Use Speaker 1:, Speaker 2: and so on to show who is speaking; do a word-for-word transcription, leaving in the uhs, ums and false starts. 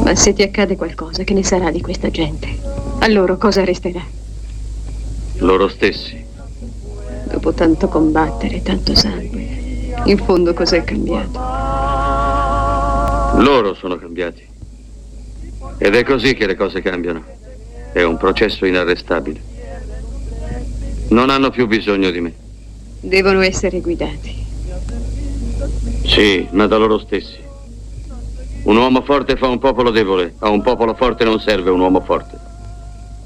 Speaker 1: Ma se ti accade qualcosa, che ne sarà di questa gente? A loro cosa resterà?
Speaker 2: Loro stessi.
Speaker 1: Dopo tanto combattere, tanto sangue, in fondo cos'è cambiato?
Speaker 2: Loro sono cambiati. Ed è così che le cose cambiano. È un processo inarrestabile. Non hanno più bisogno di me.
Speaker 1: Devono essere guidati.
Speaker 2: Sì, ma da loro stessi. Un uomo forte fa un popolo debole. A un popolo forte non serve un uomo forte.